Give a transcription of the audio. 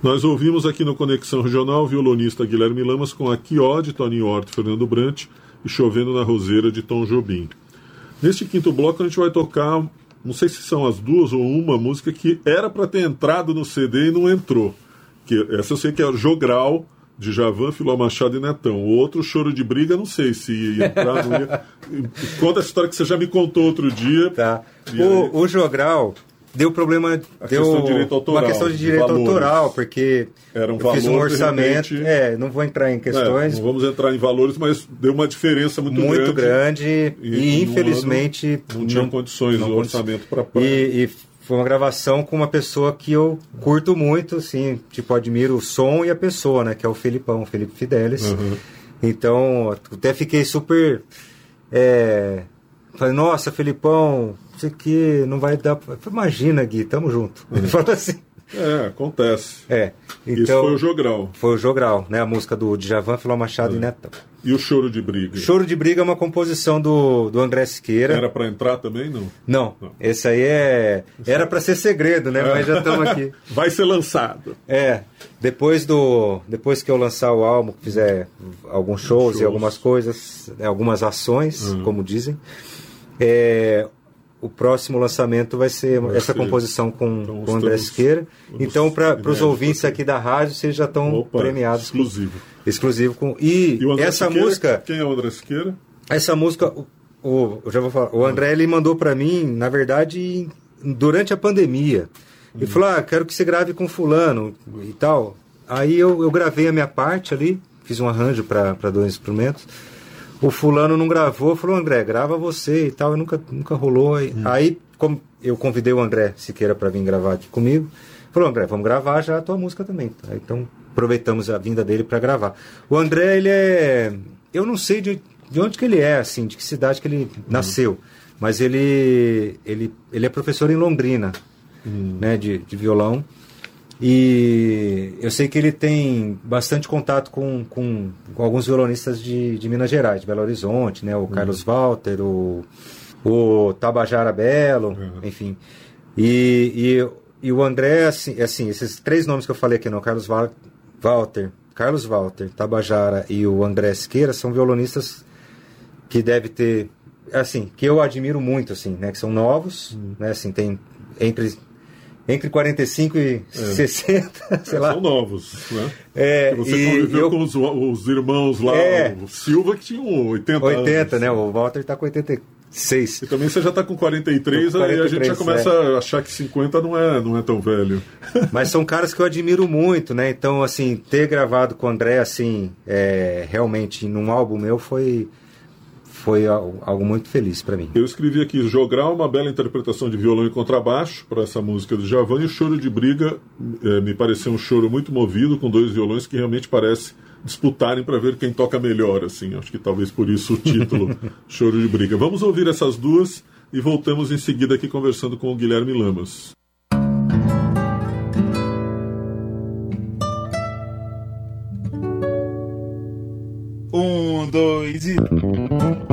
Nós ouvimos aqui no Conexão Regional o violonista Guilherme Lamas com Aqui Ó, de Toninho Horta e Fernando Brant, e Chovendo na Roseira, de Tom Jobim. Neste quinto bloco a gente vai tocar, não sei se são as duas ou uma música que era para ter entrado no CD e não entrou. Essa eu sei que é o Jogral, de Djavan, Filó Machado e Netão. O outro, Choro de Briga, não sei se ia entrar, não ia. Conta essa história que você já me contou outro dia. Tá. O Jogral deu problema, uma questão de direito autoral, porque eu fiz um orçamento, não vou entrar em questões. Não vamos entrar em valores, mas deu uma diferença muito grande e infelizmente não tinha condições do orçamento para... E foi uma gravação com uma pessoa que eu curto muito, assim, tipo, admiro o som e a pessoa, né, que é o Felipão, Felipe Fidelis. Uhum. Então, até fiquei super... Falei, nossa, Felipão, isso aqui não vai dar... Imagina, Gui, tamo junto. Ele falou assim. Acontece. Então, isso foi o Jogral. Foi o Jogral, né? A música do Djavan, Filó Machado e Netão. E o Choro de Briga? Choro de Briga é uma composição do André Siqueira. Era para entrar também, não? Não. Esse aí era para ser segredo, né? Mas já estamos aqui. Vai ser lançado. Depois que eu lançar o álbum, fizer alguns shows e algumas coisas, algumas ações, como dizem, o próximo lançamento vai ser essa composição com o André Siqueira. Então, para os ouvintes aqui da rádio, vocês já estão premiados. Exclusivo com... E essa Siqueira, música... Quem é o André Siqueira? Essa música, eu já vou falar. O André, ele mandou para mim, na verdade, durante a pandemia. Ele falou, quero que você grave com fulano e tal. Aí eu gravei a minha parte ali, fiz um arranjo para 2 instrumentos. O fulano não gravou, falou, André, grava você e tal, e nunca rolou. Aí como eu convidei o André Siqueira para vir gravar aqui comigo, falou, André, vamos gravar já a tua música também. Então aproveitamos a vinda dele para gravar. O André, ele eu não sei de onde que ele é, assim, de que cidade que ele nasceu, mas ele é professor em Londrina, né, de violão. E eu sei que ele tem bastante contato com alguns violonistas de Minas Gerais, de Belo Horizonte, né? O Carlos Walter, o Tabajara Belo, enfim. E o André, assim, esses 3 nomes que eu falei aqui, não, Carlos Walter, Tabajara e o André Siqueira, são violonistas que deve ter, assim, que eu admiro muito, assim, né? Que são novos, né? Assim, tem entre 45 e 60, sei lá. São novos, né? Você conviveu com os irmãos lá, o Silva, que tinha 80 anos. 80, né? O Walter está com 86. E também você já está com 43, aí a gente já começa a achar que 50 não é tão velho. Mas são caras que eu admiro muito, né? Então, assim, ter gravado com o André, assim, realmente, num álbum meu, foi algo muito feliz para mim. Eu escrevi aqui, Jogral, uma bela interpretação de violão e contrabaixo para essa música do Djavan, e o Choro de Briga me pareceu um choro muito movido, com 2 violões que realmente parece disputarem para ver quem toca melhor, assim. Acho que talvez por isso o título, Choro de Briga. Vamos ouvir essas duas e voltamos em seguida aqui conversando com o Guilherme Lamas. 1, 2 e...